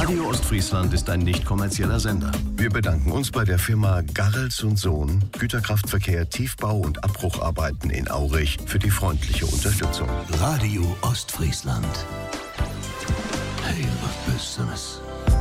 Radio Ostfriesland ist ein nicht kommerzieller Sender. Wir bedanken uns bei der Firma Garrels und Sohn, Güterkraftverkehr, Tiefbau und Abbrucharbeiten in Aurich für die freundliche Unterstützung. Radio Ostfriesland. Hey, was Besseres.